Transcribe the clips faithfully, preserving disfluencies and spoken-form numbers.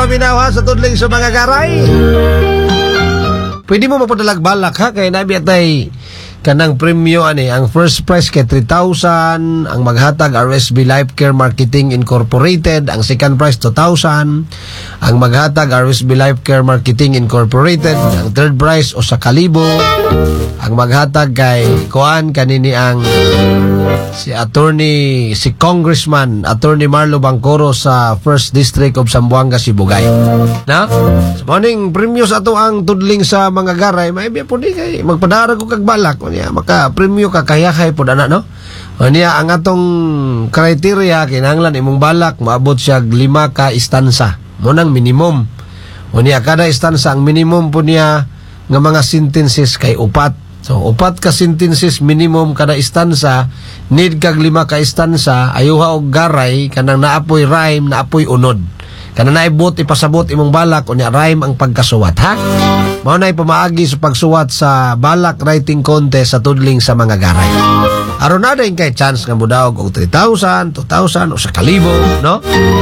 paminaw ha, sa tudling sa mga garay. Pwede mo mapadalag balak ha, kaya nabi atay kanang premyo ani, ang first prize kay three thousand, ang maghatag R S B Life Care Marketing Incorporated, ang second prize two thousand, ang maghatag R S B Life Care Marketing Incorporated, ang third prize o sa kalibo, ang maghatag kay kuan kanini ang si attorney, si Congressman Attorney Marlo Bangcoro sa first District of Zamboanga, Sibugay. Na? So, morning premyo sa ato ang tudling sa mga garay, may biya po di kay magpadara ko kag balak niya maka premyo ka kayahay po ana no. O niya ang atong criteria kinahanglan imong balak maabot siya lima ka istansa mo nang minimum. O niya kada istansa ang minimum po niya nga mga sentences kay upat. So upat ka sentences minimum kada istansa, need kag lima ka istansa, ayuha og garay kanang naapoy rhyme, naapoy unod. Kana naibot ipasabot imong balak unya rhyme ang pagkasuwat ha. Mao nay pamaagi sa pagsuwat sa balak writing contest sa tudling sa mga garay. Aron na din kay chance nga mudaog og three thousand, two thousand o sa kalibo, no?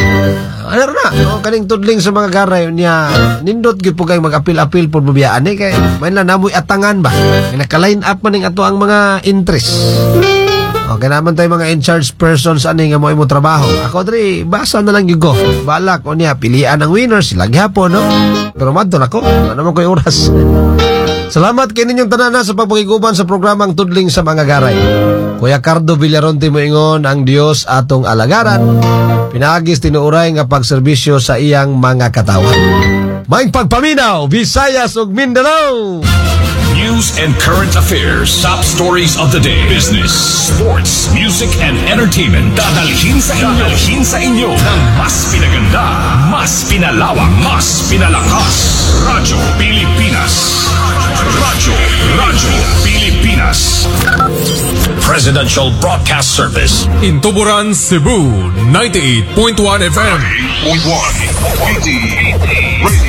Ano na, no? Kaning tudling sa mga garay unya nindot gyud po kay mag-apil-apil pud bubiyaan ni kay may na namoy atangan ba. Naka-line up man ning ato ang mga interest. Okay naman tayo mga in-charge persons ani nga mo imo trabaho. Ako diri basa na lang gyud ko. Balak o niya pilian ang winner sila gyapon no. Pero madto nako, ano naman ko'y oras. Salamat kay ninyong tanan sa pagpakiguban sa programang Tudling sa Mga Garay. Kuya Cardo Villaronte moingon ang Dios atong alagaran. Pinagis tinuuray nga pagserbisyo sa iyang mga katawan. Maing pagpaminaw, Visayas ug Mindanao. News and current affairs, top stories of the day, business, sports, music, and entertainment. Dadalhin sa inyo, dadalhin sa inyo ng mas pinaganda, mas pinalawak, mas pinalakas. Radyo Pilipinas. Radyo, Radyo Pilipinas. Presidential Broadcast Service. In Tuburan, Cebu, ninety-eight point one F M. ninety-eight point one.